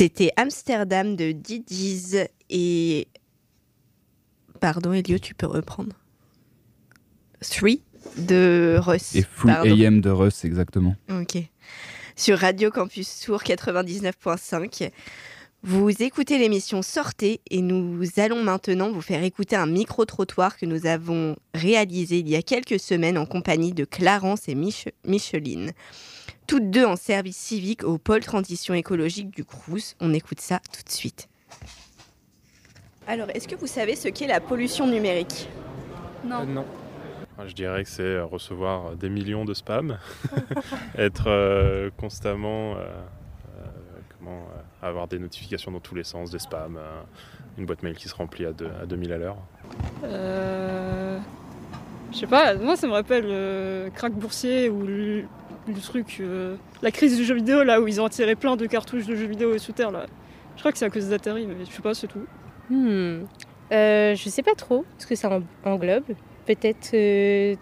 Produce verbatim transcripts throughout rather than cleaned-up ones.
C'était Amsterdam de Didis et... Pardon Elio, tu peux reprendre. Three de Russ. Et Full A M de Russ, exactement. Ok. Sur Radio Campus Tours quatre-vingt-dix-neuf virgule cinq. Vous écoutez l'émission Sortez et nous allons maintenant vous faire écouter un micro-trottoir que nous avons réalisé il y a quelques semaines en compagnie de Clarence et Mich- Micheline. Toutes deux en service civique au pôle transition écologique du Crous. On écoute ça tout de suite. Alors, est-ce que vous savez ce qu'est la pollution numérique ? Non. Euh, non. Je dirais que c'est recevoir des millions de spams, être euh, constamment, euh, euh, comment, euh, avoir des notifications dans tous les sens, des spams, euh, une boîte mail qui se remplit à, deux, à deux mille à l'heure. Euh... Je sais pas, moi ça me rappelle le crack boursier ou le, le truc, euh, la crise du jeu vidéo là où ils ont attiré plein de cartouches de jeux vidéo sous terre là. Je crois que c'est à cause d'Atari, mais je sais pas, c'est tout. Hmm. Euh, je sais pas trop ce que ça englobe. Peut-être euh,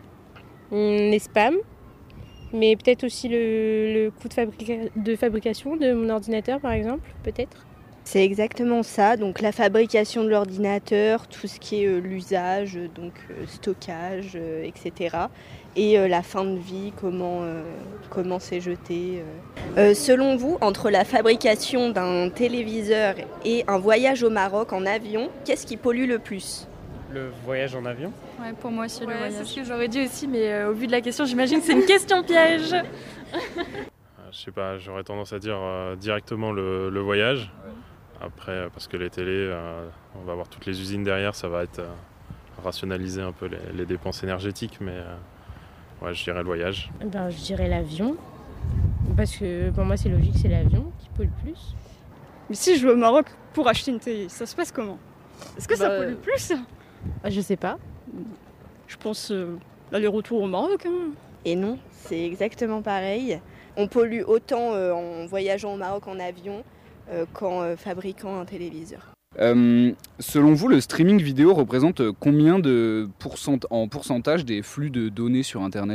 les spams, mais peut-être aussi le, le coût de, fabrica- de fabrication de mon ordinateur par exemple, peut-être. C'est exactement ça, donc la fabrication de l'ordinateur, tout ce qui est euh, l'usage, donc euh, stockage, euh, et cetera. Et euh, la fin de vie, comment, euh, comment c'est jeté. Euh. Euh, selon vous, entre la fabrication d'un téléviseur et un voyage au Maroc en avion, qu'est-ce qui pollue le plus ? Le voyage en avion ? Ouais, pour moi aussi, ouais, le voyage. C'est ce que j'aurais dit aussi, mais euh, au vu de la question, j'imagine que c'est une question piège. Euh, je sais pas, j'aurais tendance à dire euh, directement le, le voyage. Après, euh, parce que les télés, euh, on va avoir toutes les usines derrière, ça va être euh, rationaliser un peu les, les dépenses énergétiques, mais euh, ouais, je dirais le voyage. Ben, je dirais l'avion, parce que pour moi c'est logique, c'est l'avion qui pollue le plus. Mais si je vais au Maroc pour acheter une télé, ça se passe comment ? Est-ce que ça bah, pollue plus ? Je sais pas. Je pense euh, l'aller-retour au Maroc. Hein. Et non, c'est exactement pareil. On pollue autant euh, en voyageant au Maroc en avion euh, qu'en euh, fabriquant un téléviseur. Euh, selon vous, le streaming vidéo représente combien de pourcent- en pourcentage des flux de données sur Internet ?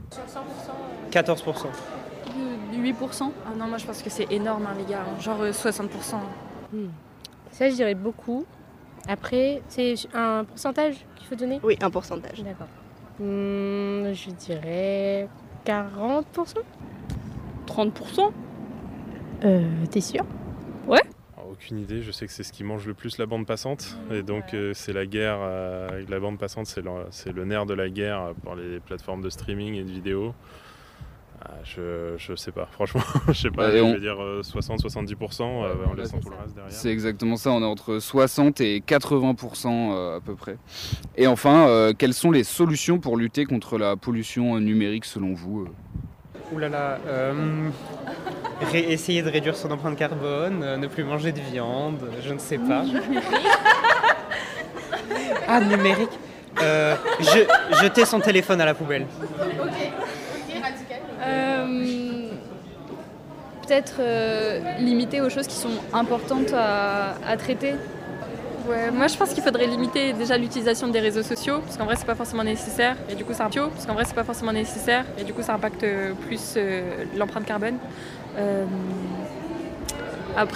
quatorze pour cent. huit pour cent. Ah non, moi je pense que c'est énorme, hein, les gars. Genre euh, soixante pour cent. Hmm. Ça, je dirais beaucoup. Après, c'est un pourcentage qu'il faut donner ? Oui, un pourcentage. D'accord. Hmm, je dirais quarante pour cent ? trente pour cent ? Euh, t'es sûr ? Ouais. Alors, aucune idée, je sais que c'est ce qui mange le plus la bande passante. Et donc euh, c'est la guerre, euh, la bande passante, c'est le, c'est le nerf de la guerre pour les plateformes de streaming et de vidéo. Ah, je, je sais pas, franchement, je sais pas, Et je on- vais dire euh, soixante à soixante-dix pour cent euh, en laissant tout le reste derrière. C'est exactement ça, on est entre soixante et quatre-vingts pour cent euh, à peu près. Et enfin, euh, quelles sont les solutions pour lutter contre la pollution euh, numérique selon vous ? Ouh là là, euh, ré- essayer de réduire son empreinte carbone, euh, ne plus manger de viande, je ne sais pas. Ah, numérique. Euh, je- jeter son téléphone à la poubelle. Euh, peut-être euh, limiter aux choses qui sont importantes à, à traiter. Ouais, moi je pense qu'il faudrait limiter déjà l'utilisation des réseaux sociaux, parce qu'en vrai c'est pas forcément nécessaire, et du coup ça impacte, parce qu'en vrai c'est pas forcément nécessaire, et du coup ça impacte plus euh, l'empreinte carbone. Euh,